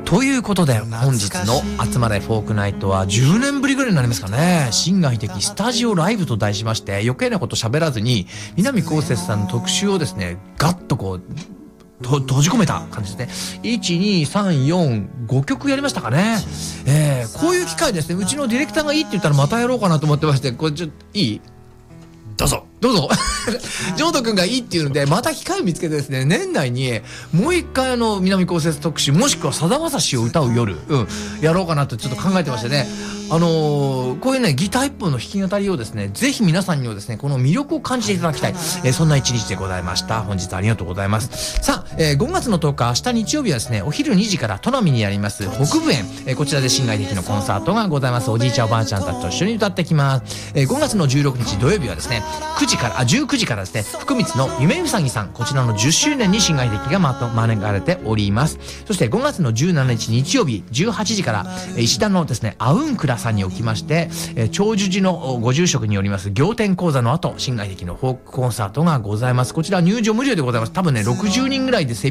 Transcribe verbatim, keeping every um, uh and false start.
ということで本日の集まれフォークナイトはじゅうねんぶりぐらいになりますかね。新外的スタジオライブと題しまして、余計なこと喋らずに南こうせつさんの特集をですねガッとこうと閉じ込めた感じですね。いち、に、さん、よん、ごきょくやりましたかね。えー、こういう機会ですね。うちのディレクターがいいって言ったらまたやろうかなと思ってまして、これちょっといい？どうぞどうぞジョート君がいいっていうのでまた機会を見つけてですね、年内にもう一回あの南こうせつ特集もしくはさだまさしを歌う夜、うん、やろうかなとちょっと考えてましてね。あのー、こういうねギター一本の弾き語りをですねぜひ皆さんにはですねこの魅力を感じていただきたい、えー、そんな一日でございました。本日ありがとうございます。さあ、えー、ごがつのとおか明日日曜日はですねお昼にじから砺波にあります北部園、えー、こちらで新外的のコンサートがございます。おじいちゃんおばあちゃんたちと一緒に歌ってきます。えー、ごがつのじゅうろくにち土曜日はですねくじからあじゅうくじからですね福光の夢うさぎさん、こちらのじゅっしゅうねんに新外的がまと招かれております。そしてごがつのじゅうしちにち日曜日じゅうはちじから石田のですねアウンクラさんにおきまして、えー、長寿寺のご住職によります仰天講座の後新外的のフォークコンサートがございます。こちら入場無料でございます。多分ねろくじゅうにんぐらいで